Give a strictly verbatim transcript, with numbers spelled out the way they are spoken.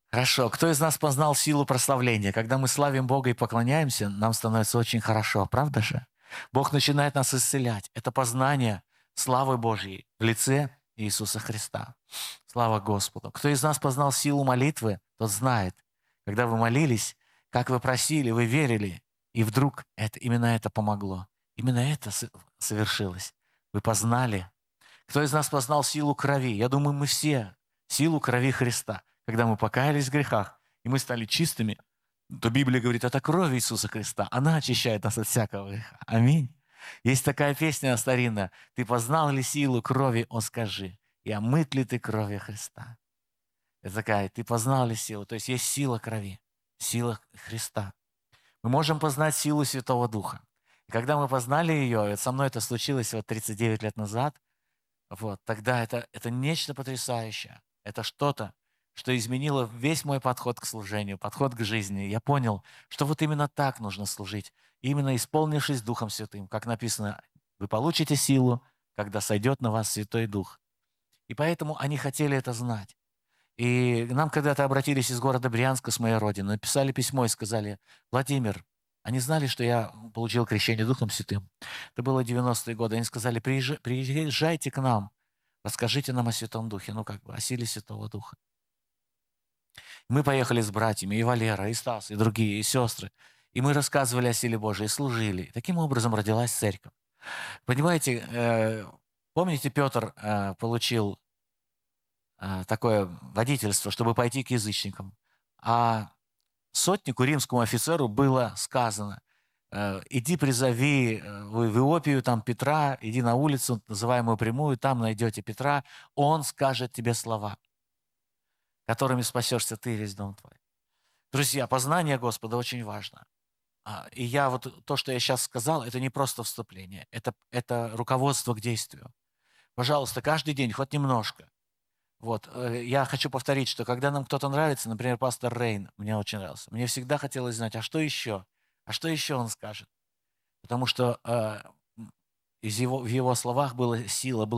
Хорошо. Кто из нас познал силу прославления? Когда мы славим Бога и поклоняемся, нам становится очень хорошо, правда же? Бог начинает нас исцелять. Это познание славы Божьей в лице Иисуса Христа. Слава Господу. Кто из нас познал силу молитвы, тот знает, когда вы молились, как вы просили, вы верили, и вдруг это, именно это помогло. Именно это с- совершилось. Вы познали. Кто из нас познал силу крови? Я думаю, мы все силу крови Христа. Когда мы покаялись в грехах, и мы стали чистыми, то Библия говорит, это кровь Иисуса Христа. Она очищает нас от всякого греха. Аминь. Есть такая песня старинная. «Ты познал ли силу крови, о скажи, и омыт ли ты кровью Христа?» Это такая, ты познал ли силу? То есть есть сила крови, сила Христа. Мы можем познать силу Святого Духа. И когда мы познали ее, вот со мной это случилось вот тридцать девять лет назад, вот, тогда это, это нечто потрясающее. Это что-то, что изменило весь мой подход к служению, подход к жизни. Я понял, что вот именно так нужно служить. Именно исполнившись Духом Святым. Как написано, вы получите силу, когда сойдет на вас Святой Дух. И поэтому они хотели это знать. И к нам когда-то обратились из города Брянска, с моей родины, написали письмо и сказали, Владимир, они знали, что я получил крещение Духом Святым. Это было девяностые годы. Они сказали, «Приезжай- приезжайте к нам, расскажите нам о Святом Духе, ну как бы о силе Святого Духа». Мы поехали с братьями, и Валера, и Стас, и другие, и сестры. И мы рассказывали о силе Божией, и служили. И таким образом родилась церковь. Понимаете, э, помните, Петр э, получил э, такое водительство, чтобы пойти к язычникам. А сотнику, римскому офицеру, было сказано, э, иди призови э, в в Иопию там Петра, иди на улицу, называемую прямую, там найдете Петра, он скажет тебе слова, которыми спасешься ты и весь дом твой. Друзья, познание Господа очень важно. А, И я вот то, что я сейчас сказал, это не просто вступление, это, это руководство к действию. Пожалуйста, каждый день хоть немножко. Вот, э, я хочу повторить, что когда нам кто-то нравится, например, пастор Рейн, мне очень нравился, мне всегда хотелось знать, а что еще? А что еще он скажет? Потому что э, м, из его, в его словах была сила,